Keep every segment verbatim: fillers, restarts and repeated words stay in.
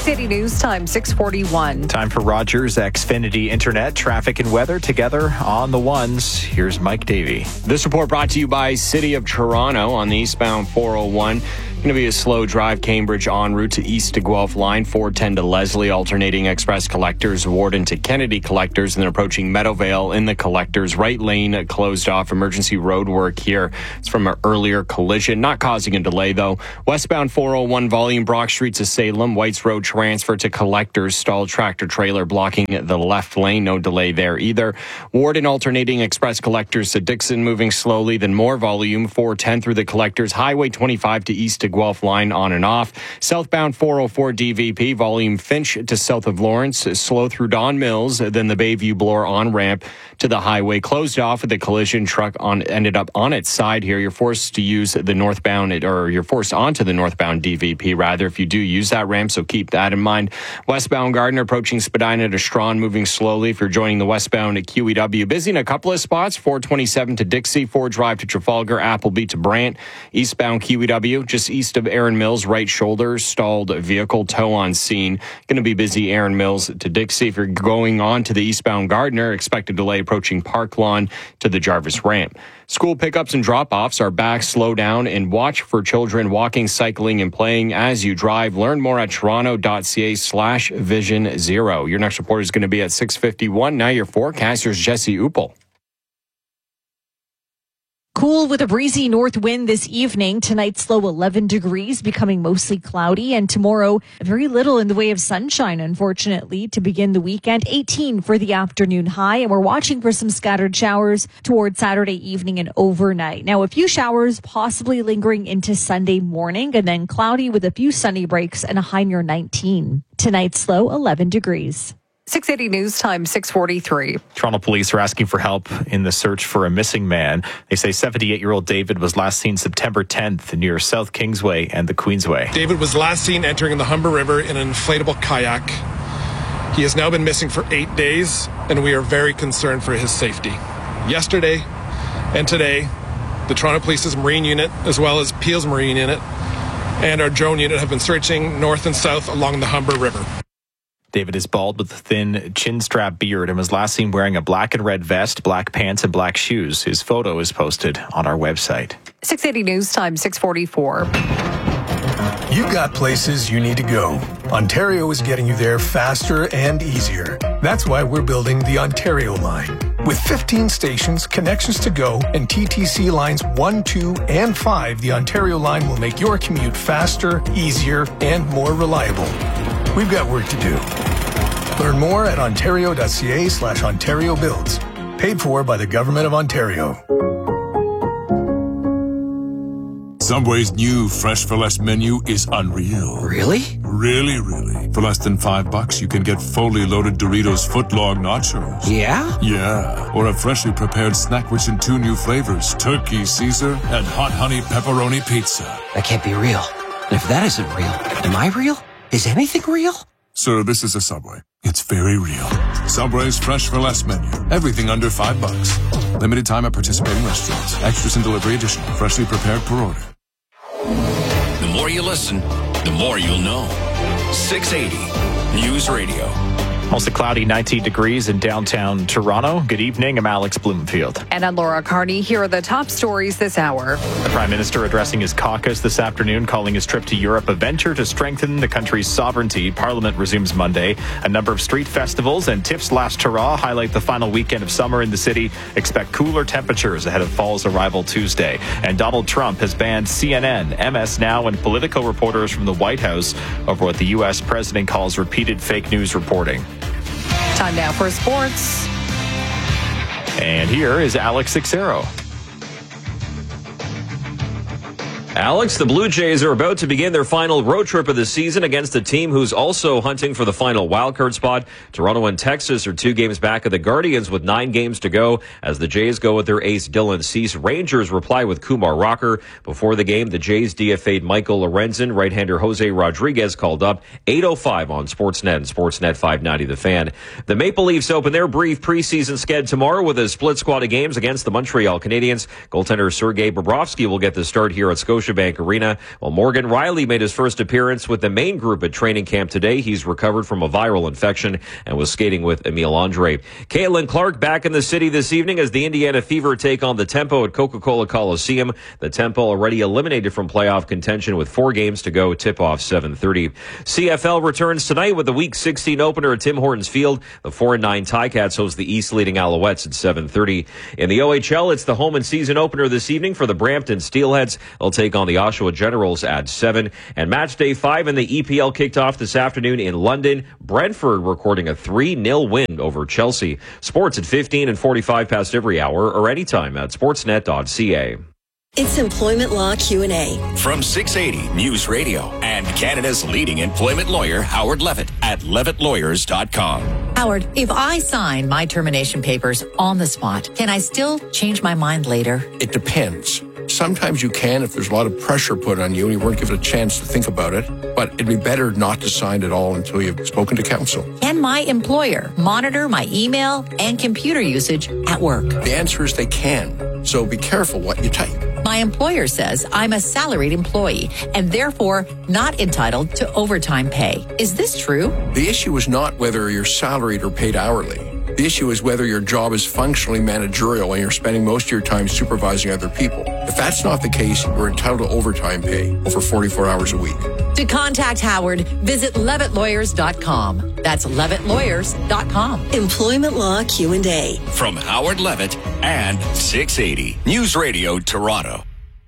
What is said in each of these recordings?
six eighty News Time, six forty-one. Time for Rogers Xfinity Internet, traffic and weather together on the ones. Here's Mike Davey. This report brought to you by City of Toronto on the eastbound four oh one. Going to be a slow drive, Cambridge en route to East to Guelph line, four ten to Leslie, alternating express collectors, Warden to Kennedy collectors, and then approaching Meadowvale in the collectors. Right lane closed off, emergency road work here. It's from an earlier collision, not causing a delay though. Westbound four oh one volume, Brock Street to Salem, Whites Road transfer to collectors, stalled tractor trailer blocking the left lane, no delay there either. Warden alternating express collectors to Dixon, moving slowly, then more volume, four ten through the collectors, Highway twenty-five to East to Guelph line on and off. Southbound four oh four D V P, volume Finch to south of Lawrence, slow through Don Mills, then the Bayview Bloor on-ramp to the highway, closed off with the collision. Truck on ended up on its side here. You're forced to use the northbound, or you're forced onto the northbound D V P rather if you do use that ramp, so keep that in mind. Westbound Gardner approaching Spadina to Strawn, moving slowly. If you're joining the westbound at Q E W, busy in a couple of spots, four twenty-seven to Dixie, four Drive to Trafalgar, Appleby to Brant. Eastbound Q E W, just east of Erin Mills, right shoulder, stalled vehicle, tow on scene. Going to be busy Erin Mills to Dixie. If you're going on to the eastbound Gardner, expect a delay approaching Park Lawn to the Jarvis ramp. School pickups and drop-offs are back. Slow down and watch for children walking, cycling, and playing as you drive. Learn more at toronto.ca slash vision zero. Your next report is going to be at six fifty-one. Now your forecaster's Jesse Uppel. Cool with a breezy north wind this evening. Tonight's low eleven degrees, becoming mostly cloudy. And tomorrow, very little in the way of sunshine, unfortunately, to begin the weekend. eighteen for the afternoon high. And we're watching for some scattered showers towards Saturday evening and overnight. Now, a few showers possibly lingering into Sunday morning, and then cloudy with a few sunny breaks and a high near nineteen. Tonight's low eleven degrees. six eighty News Time, six forty-three. Toronto police are asking for help in the search for a missing man. They say seventy-eight-year-old David was last seen September tenth near South Kingsway and the Queensway. David was last seen entering the Humber River in an inflatable kayak. He has now been missing for eight days, and we are very concerned for his safety. Yesterday and today, the Toronto Police's Marine Unit, as well as Peel's Marine Unit, and our drone unit have been searching north and south along the Humber River. David is bald with a thin chin-strap beard and was last seen wearing a black and red vest, black pants, and black shoes. His photo is posted on our website. six eighty News Time, six forty-four. You've got places you need to go. Ontario is getting you there faster and easier. That's why we're building the Ontario line. With fifteen stations, connections to go, and T T C lines one, two, and five, the Ontario line will make your commute faster, easier, and more reliable. We've got work to do. Learn more at ontario.ca slash Ontario Builds. Paid for by the Government of Ontario. Subway's new Fresh for Less menu is unreal. Really? Really, really. For less than five bucks, you can get fully loaded Doritos footlong nachos. Yeah? Yeah. Or a freshly prepared snack rich in two new flavors, turkey Caesar and hot honey pepperoni pizza. That can't be real. And if that isn't real, am I real? Is anything real? Sir, this is a Subway. It's very real. Subway's Fresh for Less menu. Everything under five bucks. Limited time at participating restaurants. Extras and delivery additional. Freshly prepared per order. The more you listen, the more you'll know. six eighty News Radio. Mostly cloudy, nineteen degrees in downtown Toronto. Good evening. I'm Alex Bloomfield. And I'm Laura Carney. Here are the top stories this hour. The Prime Minister addressing his caucus this afternoon, calling his trip to Europe a venture to strengthen the country's sovereignty. Parliament resumes Monday. A number of street festivals and Tips Last Hurrah highlight the final weekend of summer in the city. Expect cooler temperatures ahead of fall's arrival Tuesday. And Donald Trump has banned C N N, M S Now, and Politico reporters from the White House over what the U S president calls repeated fake news reporting. Time now for sports. And here is Alex Ixero. Alex, the Blue Jays are about to begin their final road trip of the season against a team who's also hunting for the final wildcard spot. Toronto and Texas are two games back of the Guardians with nine games to go as the Jays go with their ace Dylan Cease. Rangers reply with Kumar Rocker. Before the game, the Jays D F A'd Michael Lorenzen. Right-hander Jose Rodriguez called up. eight oh five on Sportsnet and Sportsnet five ninety The Fan. The Maple Leafs open their brief preseason sked tomorrow with a split squad of games against the Montreal Canadiens. Goaltender Sergei Bobrovsky will get the start here at Scotia Scotiabank Arena. While Morgan Riley made his first appearance with the main group at training camp today. He's recovered from a viral infection and was skating with Emile Andre. Caitlin Clark back in the city this evening as the Indiana Fever take on the Tempo at Coca-Cola Coliseum. The Tempo already eliminated from playoff contention with four games to go. Tip-off seven thirty. C F L returns tonight with the Week sixteen opener at Tim Hortons Field. The four and nine Ticats host the East-leading Alouettes at seven thirty. In the O H L, it's the home and season opener this evening for the Brampton Steelheads. They'll take on the Oshawa Generals at seven. And match day five in the E P L kicked off this afternoon in London. Brentford recording a three nil win over Chelsea. Sports at fifteen and forty-five past every hour or anytime at sportsnet dot c a. It's Employment Law Q and A. From six eighty News Radio and Canada's leading employment lawyer, Howard Levitt at levitt lawyers dot com. Howard, if I sign my termination papers on the spot, can I still change my mind later? It depends. Sometimes you can if there's a lot of pressure put on you and you weren't given a chance to think about it. But it'd be better not to sign it all until you've spoken to counsel. Can my employer monitor my email and computer usage at work? The answer is they can. So be careful what you type. My employer says I'm a salaried employee and therefore not entitled to overtime pay. Is this true? The issue is not whether you're salaried or paid hourly. The issue is whether your job is functionally managerial and you're spending most of your time supervising other people. If that's not the case, you're entitled to overtime pay over forty-four hours a week. To contact Howard, visit levitt lawyers dot com. That's levitt lawyers dot com. Employment Law Q and A. From Howard Levitt and six eighty News Radio Toronto.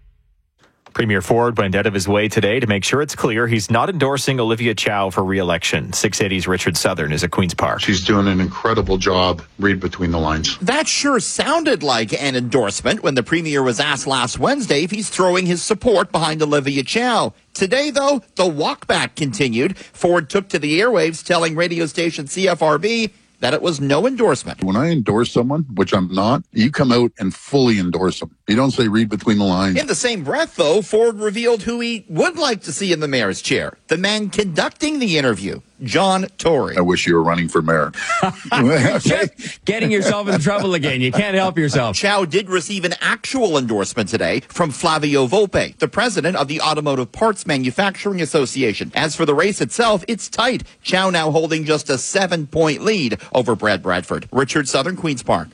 Premier Ford went out of his way today to make sure it's clear he's not endorsing Olivia Chow for re-election. six eighty's Richard Southern is at Queen's Park. She's doing an incredible job. Read between the lines. That sure sounded like an endorsement when the Premier was asked last Wednesday if he's throwing his support behind Olivia Chow. Today, though, the walkback continued. Ford took to the airwaves telling radio station C F R B that it was no endorsement. When I endorse someone, which I'm not, you come out and fully endorse them. You don't say read between the lines. In the same breath, though, Ford revealed who he would like to see in the mayor's chair. The man conducting the interview, John Tory. I wish you were running for mayor. Just getting yourself in trouble again. You can't help yourself. Chow did receive an actual endorsement today from Flavio Volpe, the president of the Automotive Parts Manufacturing Association. As for the race itself, it's tight. Chow now holding just a seven-point lead over Brad Bradford. Richard Southern, Queen's Park.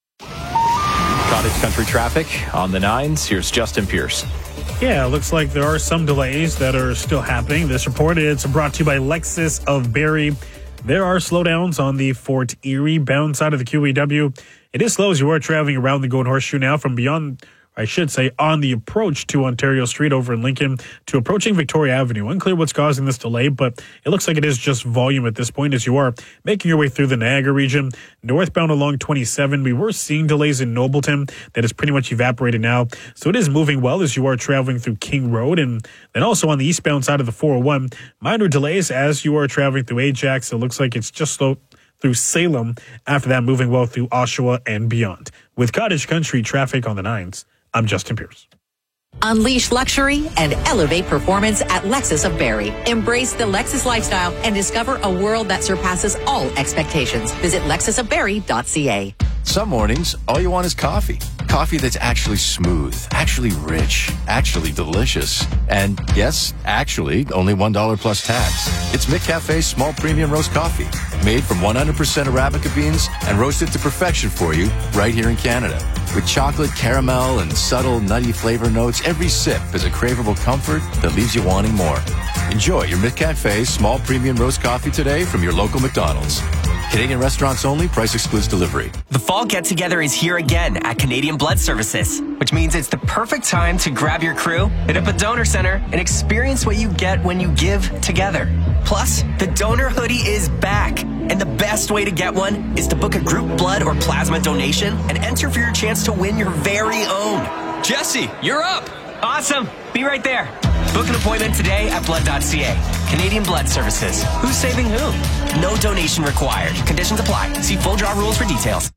Cottage country traffic on the nines. Here's Justin Pierce. Yeah, it looks like there are some delays that are still happening. This report is brought to you by Lexus of Barrie. There are slowdowns on the Fort Erie bound side of the Q E W. It is slow as you are traveling around the Golden Horseshoe now from beyond, I should say, on the approach to Ontario Street over in Lincoln to approaching Victoria Avenue. Unclear what's causing this delay, but it looks like it is just volume at this point as you are making your way through the Niagara region. Northbound along twenty-seven, we were seeing delays in Nobleton. That is pretty much evaporated now. So it is moving well as you are traveling through King Road. And then also on the eastbound side of the four oh one, minor delays as you are traveling through Ajax. It looks like it's just slow through Salem. After that, moving well through Oshawa and beyond. With Cottage Country traffic on the nines, I'm Justin Pierce. Unleash luxury and elevate performance at Lexus of Barrie. Embrace the Lexus lifestyle and discover a world that surpasses all expectations. Visit lexus of barrie dot c a. Some mornings, all you want is coffee. Coffee that's actually smooth, actually rich, actually delicious. And yes, actually, only one dollar plus tax. It's McCafe's small premium roast coffee, made from one hundred percent Arabica beans and roasted to perfection for you right here in Canada. With chocolate, caramel, and subtle nutty flavor notes, every sip is a craveable comfort that leaves you wanting more. Enjoy your McCafe's small premium roast coffee today from your local McDonald's. Canadian restaurants only. Price excludes delivery. The fall get-together is here again at Canadian Blood Services, which means it's the perfect time to grab your crew, hit up a donor center, and experience what you get when you give together. Plus, the donor hoodie is back, and the best way to get one is to book a group blood or plasma donation and enter for your chance to win your very own. Jesse, you're up! Awesome! Be right there. Book an appointment today at blood dot c a. Canadian Blood Services. Who's saving who? No donation required. Conditions apply. See full draw rules for details.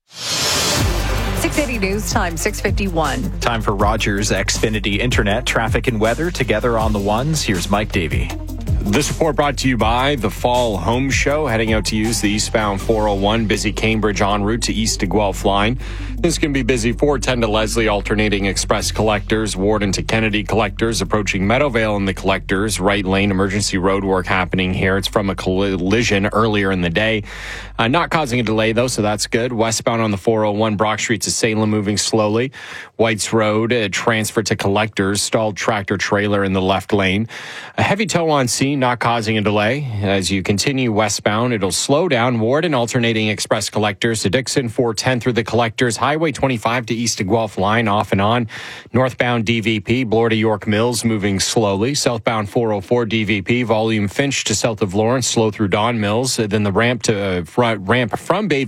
six eighty News Time, six fifty-one. Time for Rogers Xfinity Internet, traffic and weather together on the ones. Here's Mike Davey. This report brought to you by the Fall Home Show. Heading out to use the eastbound four oh one, busy Cambridge en route to East to Guelph line. This can be busy four ten to Leslie, alternating express collectors, Warden to Kennedy collectors, approaching Meadowvale in the collectors. Right lane emergency road work happening here. It's from a collision earlier in the day. Uh, not causing a delay, though, so that's good. Westbound on the four oh one, Brock Street to Salem moving slowly. Whites Road, uh, transfer to collectors. Stalled tractor trailer in the left lane. A heavy tow on scene, not causing a delay. As you continue westbound, it'll slow down. Warden alternating express collectors to Dixon, four ten through the collectors. Highway twenty-five to East to Guelph line, off and on. Northbound D V P, Bloor to York Mills, moving slowly. Southbound four oh four D V P, volume Finch to south of Lawrence, slow through Don Mills. Then the ramp to uh, front, ramp from Bayview